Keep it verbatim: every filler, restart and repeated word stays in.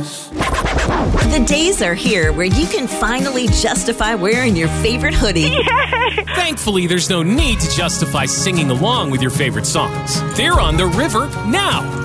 Christmas. The days are here where you can finally justify wearing your favorite hoodie. Yay! Thankfully, there's no need to justify singing along with your favorite songs. They're on the river now.